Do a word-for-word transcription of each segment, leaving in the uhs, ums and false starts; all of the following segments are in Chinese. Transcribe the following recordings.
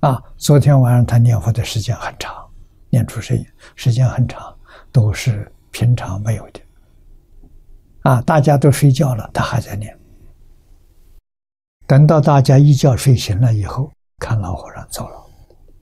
啊，昨天晚上他念佛的时间很长，念出声音时间很长，都是平常没有的。啊，大家都睡觉了，他还在念。等到大家一觉睡醒了以后，看老和尚走了。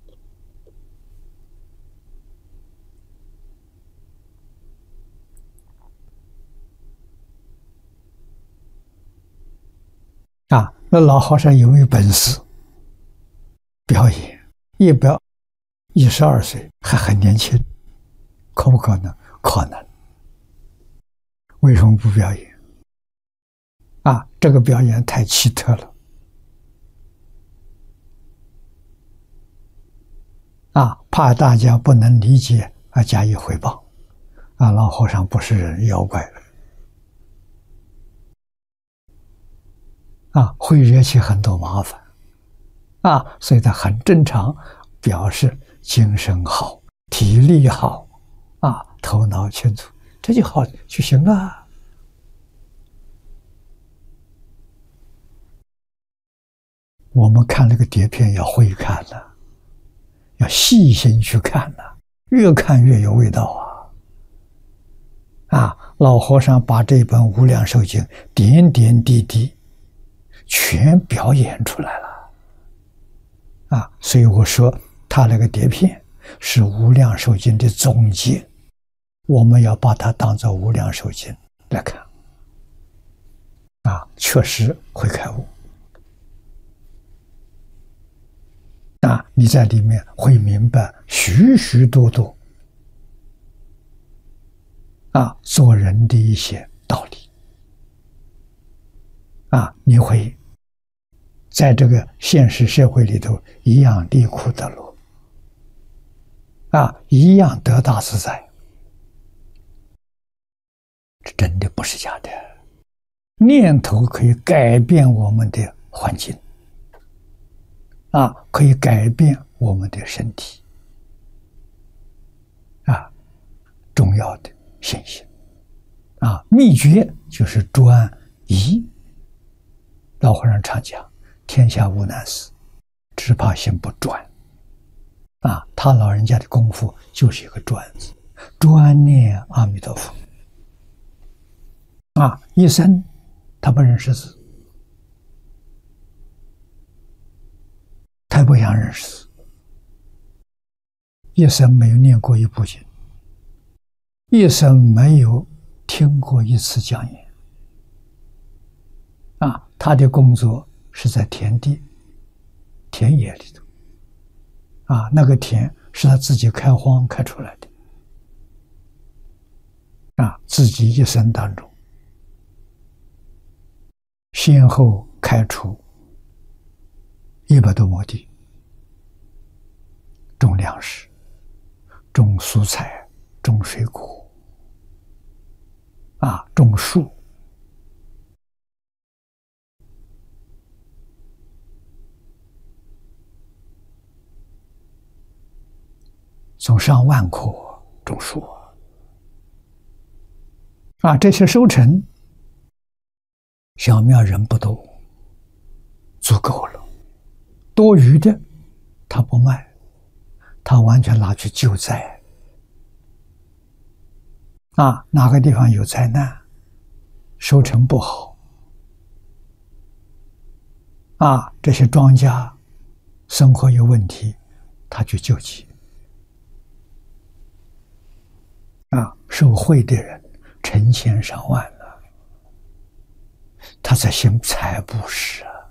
啊，那老和尚有没有本事表演？一表一十二岁还很年轻，可不可能？可能。为什么不表演？啊，这个表演太奇特了。啊，怕大家不能理解而加以回报。啊，老和尚不是人，妖怪。啊，会惹起很多麻烦。啊，所以他很正常，表示精神好，体力好，啊，头脑清楚，这就好就行了。我们看那个碟片要会看了，要细心去看了，越看越有味道啊！啊，老和尚把这本《无量寿经》点点滴滴全表演出来了。啊，所以我说他那个碟片是《无量寿经》的总结，我们要把它当作《无量寿经》来看。啊，确实会开悟。啊，你在里面会明白许许多多啊做人的一些道理。啊，你会在这个现实社会里头一样离苦得乐，啊，一样得大自在。这真的不是假的，念头可以改变我们的环境，啊，可以改变我们的身体，啊，重要的信息，啊，秘诀就是专一。老和尚常讲，天下无难事，只怕心不专。啊，他老人家的功夫就是一个专字，专念阿弥陀佛。啊，一生他不认识字，他不想认识字，一生没有念过一部经，一生没有听过一次讲演。啊，他的工作是在田地、田野里头。啊，那个田是他自己开荒开出来的。啊，自己一生当中，先后开出一百多亩地，种粮食、种蔬菜、种水果，啊，种树。种上万棵种树啊，这些收成，小庙人不多，足够了。多余的他不卖，他完全拿去救灾。啊，哪个地方有灾难，收成不好，啊，这些庄稼生活有问题，他去救济。啊，受贿的人成千上万了，他在行财布施啊！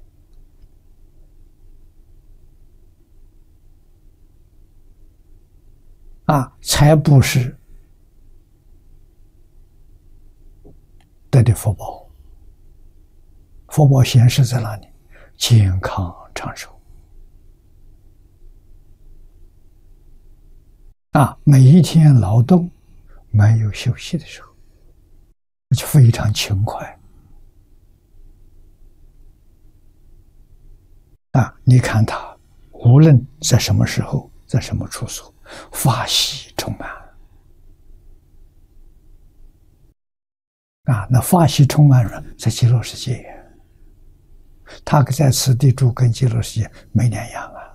啊，财布施得的福报，福报显示在哪里？健康长寿。啊，每一天劳动没有休息的时候，就非常勤快。啊，你看他无论在什么时候，在什么处所，法喜充满。啊，那法喜充满了，在极乐世界，他在此地住跟极乐世界没两样啊。